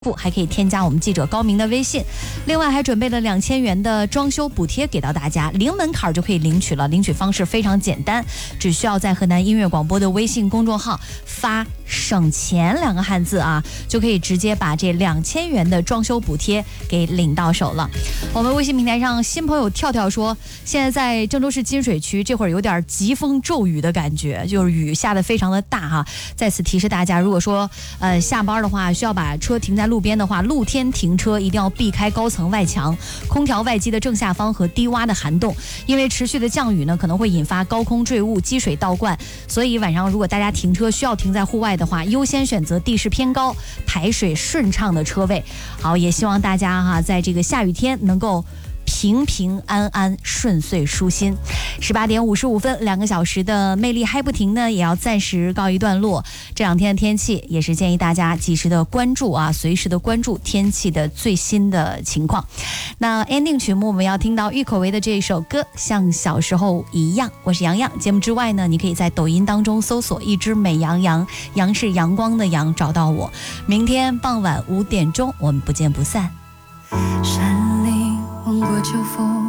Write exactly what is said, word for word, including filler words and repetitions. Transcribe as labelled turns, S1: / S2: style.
S1: 还可以添加我们记者高明的微信，另外还准备了两千元的装修补贴给到大家，零门槛就可以领取了。领取方式非常简单，只需要在河南音乐广播的微信公众号发省钱两个汉字啊，就可以直接把这两千元的装修补贴给领到手了。我们微信平台上新朋友跳跳说，现在在郑州市金水区，这会儿有点疾风骤雨的感觉，就是雨下得非常的大哈。在此提示大家，如果说呃下班的话需要把车停在路边的话，露天停车一定要避开高层外墙、空调外机的正下方和低洼的涵洞，因为持续的降雨呢可能会引发高空坠物、积水倒灌，所以晚上如果大家停车需要停在户外的话，优先选择地势偏高、排水顺畅的车位。好，也希望大家哈在这个下雨天能够平平安安、顺遂舒心。十八点五十五分，两个小时的魅力嗨不停呢，也要暂时告一段落。这两天的天气也是建议大家及时的关注啊，随时的关注天气的最新的情况。那 ending 曲目我们要听到郁可唯的这一首歌《像小时候一样》。我是洋洋。节目之外呢，你可以在抖音当中搜索一只美羊羊，羊是阳光的羊，找到我。明天傍晚五点钟，我们不见不散。
S2: 山林望过秋风，